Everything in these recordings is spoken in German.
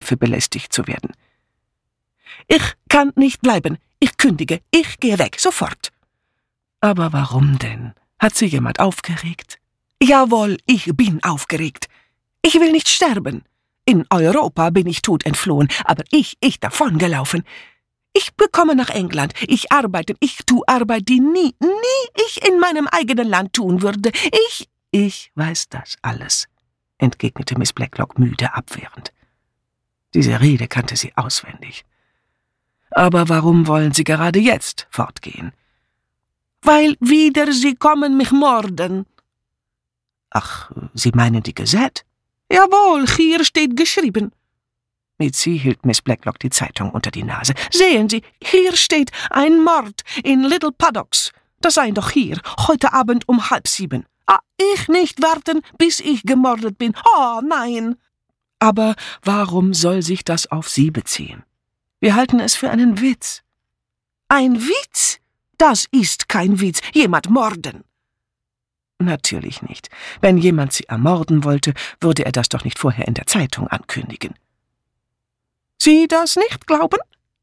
hoffe, belästigt zu werden. »Ich kann nicht bleiben. Ich kündige. Ich gehe weg. Sofort.« »Aber warum denn? Hat Sie jemand aufgeregt?« »Jawohl, ich bin aufgeregt. Ich will nicht sterben. In Europa bin ich tot entflohen, aber ich davongelaufen. Ich bekomme nach England. Ich arbeite. Ich tue Arbeit, die nie ich in meinem eigenen Land tun würde. Ich weiß das alles«, entgegnete Miss Blacklock müde abwehrend. Diese Rede kannte sie auswendig. »Aber warum wollen Sie gerade jetzt fortgehen?« »Weil wieder Sie kommen mich morden.« »Ach, Sie meinen die Gazette?« »Jawohl, hier steht geschrieben.« Mitzi hielt Miss Blacklock die Zeitung unter die Nase. »Sehen Sie, hier steht ein Mord in Little Paddocks. Das sei doch hier, heute Abend um 6:30. Ich nicht warten, bis ich gemordet bin. Oh, nein!« »Aber warum soll sich das auf Sie beziehen? Wir halten es für einen Witz.« »Ein Witz? Das ist kein Witz. Jemand morden.« »Natürlich nicht. Wenn jemand Sie ermorden wollte, würde er das doch nicht vorher in der Zeitung ankündigen.« »Sie das nicht glauben?«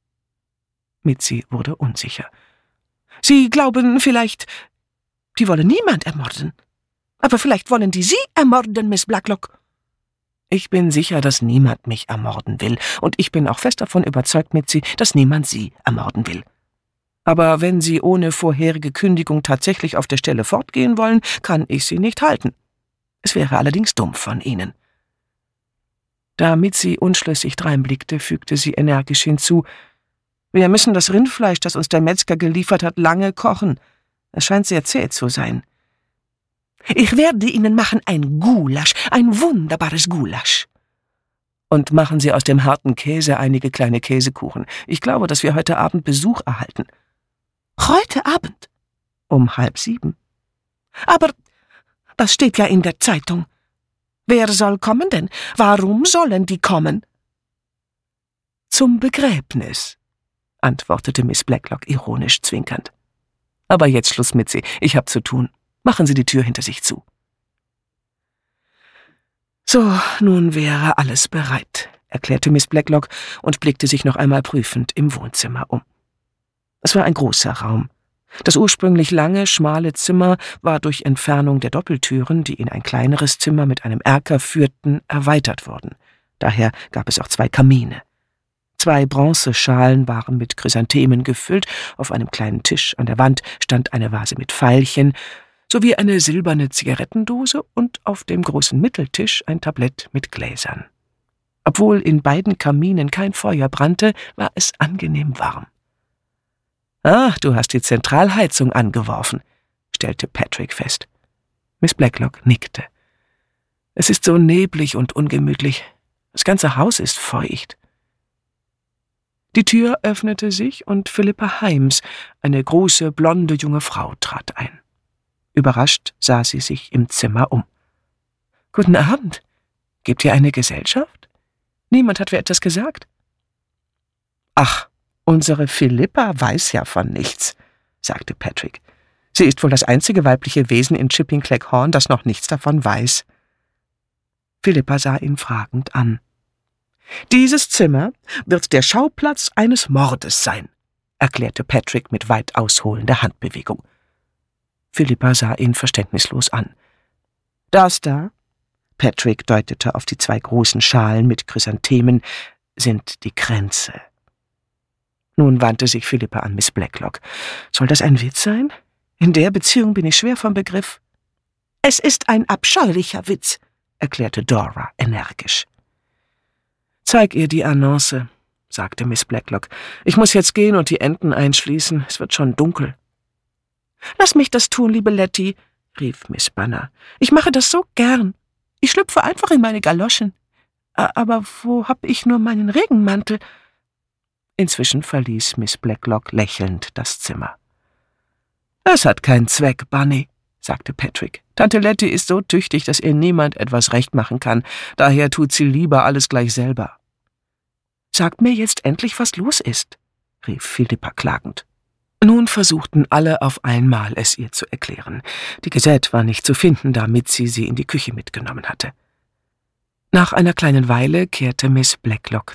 Mitzi wurde unsicher. »Sie glauben vielleicht, die wollen niemand ermorden. Aber vielleicht wollen die Sie ermorden, Miss Blacklock.« »Ich bin sicher, dass niemand mich ermorden will. Und ich bin auch fest davon überzeugt, Mitzi, dass niemand Sie ermorden will. Aber wenn Sie ohne vorherige Kündigung tatsächlich auf der Stelle fortgehen wollen, kann ich Sie nicht halten. Es wäre allerdings dumm von Ihnen.« Da Mitzi unschlüssig dreinblickte, fügte sie energisch hinzu: »Wir müssen das Rindfleisch, das uns der Metzger geliefert hat, lange kochen. Es scheint sehr zäh zu sein.« »Ich werde Ihnen machen ein Gulasch, ein wunderbares Gulasch.« »Und machen Sie aus dem harten Käse einige kleine Käsekuchen. Ich glaube, dass wir heute Abend Besuch erhalten.« »Heute Abend? Um 6:30? Aber das steht ja in der Zeitung. Wer soll kommen denn? Warum sollen die kommen?« »Zum Begräbnis«, antwortete Miss Blacklock ironisch zwinkernd. »Aber jetzt Schluss mit Sie. Ich hab zu tun. Machen Sie die Tür hinter sich zu.« »So, nun wäre alles bereit«, erklärte Miss Blacklock und blickte sich noch einmal prüfend im Wohnzimmer um. Es war ein großer Raum. Das ursprünglich lange, schmale Zimmer war durch Entfernung der Doppeltüren, die in ein kleineres Zimmer mit einem Erker führten, erweitert worden. Daher gab es auch 2 Kamine. 2 Bronzeschalen waren mit Chrysanthemen gefüllt, auf einem kleinen Tisch an der Wand stand eine Vase mit Veilchen, sowie eine silberne Zigarettendose und auf dem großen Mitteltisch ein Tablett mit Gläsern. Obwohl in beiden Kaminen kein Feuer brannte, war es angenehm warm. »Ah, du hast die Zentralheizung angeworfen«, stellte Patrick fest. Miss Blacklock nickte. »Es ist so neblig und ungemütlich. Das ganze Haus ist feucht.« Die Tür öffnete sich und Philippa Hymes, eine große, blonde junge Frau, trat ein. Überrascht sah sie sich im Zimmer um. »Guten Abend. Gebt ihr eine Gesellschaft? Niemand hat mir etwas gesagt.« »Ach, unsere Philippa weiß ja von nichts«, sagte Patrick. »Sie ist wohl das einzige weibliche Wesen in Chipping Cleghorn, das noch nichts davon weiß.« Philippa sah ihn fragend an. »Dieses Zimmer wird der Schauplatz eines Mordes sein«, erklärte Patrick mit weit ausholender Handbewegung. Philippa sah ihn verständnislos an. »Das da«, Patrick deutete auf die 2 großen Schalen mit Chrysanthemen, »sind die Kränze.« Nun wandte sich Philippa an Miss Blacklock. »Soll das ein Witz sein? In der Beziehung bin ich schwer vom Begriff.« »Es ist ein abscheulicher Witz«, erklärte Dora energisch. »Zeig ihr die Annonce«, sagte Miss Blacklock. »Ich muss jetzt gehen und die Enten einschließen. Es wird schon dunkel.« »Lass mich das tun, liebe Letty«, rief Miss Banner. »Ich mache das so gern. Ich schlüpfe einfach in meine Galoschen. Aber wo hab ich nur meinen Regenmantel?« Inzwischen verließ Miss Blacklock lächelnd das Zimmer. »Es hat keinen Zweck, Bunny«, sagte Patrick. »Tante Letty ist so tüchtig, dass ihr niemand etwas recht machen kann. Daher tut sie lieber alles gleich selber.« »Sagt mir jetzt endlich, was los ist«, rief Philippa klagend. Nun versuchten alle auf einmal, es ihr zu erklären. Die Gazette war nicht zu finden, da Mitzi sie in die Küche mitgenommen hatte. Nach einer kleinen Weile kehrte Miss Blacklock